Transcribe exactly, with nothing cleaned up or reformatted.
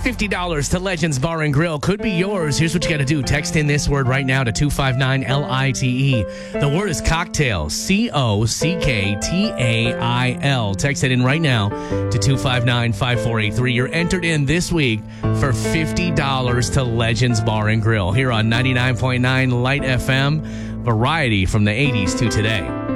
fifty dollars to Legends Bar and Grill could be yours. Here's what you got to do. Text in this word right now to two five nine L I T E. The word is cocktail. C O C K T A I L. Text it in right now to two five nine five four eight three. You're entered in this week for fifty dollars to Legends Bar and Grill here on ninety-nine point nine Light F M. Variety from the eighties to today.